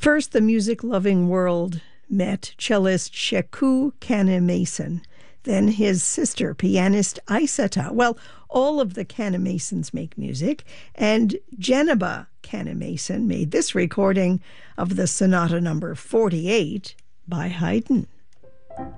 First, the music-loving world met cellist Sheku Kanneh-Mason, then his sister, pianist Aissata. Well, all of the Kanneh-Masons make music, and Jeneba Kanneh-Mason made this recording of the Sonata number 48 by Haydn.